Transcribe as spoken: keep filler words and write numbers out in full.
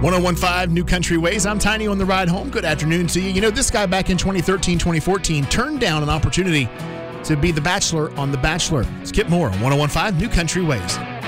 ten fifteen New Country Ways. I'm Tiny on the ride home. Good afternoon to you. You know, this guy back in twenty thirteen, twenty fourteen turned down an opportunity to be the Bachelor on The Bachelor. Skip Moore on ten fifteen New Country Ways.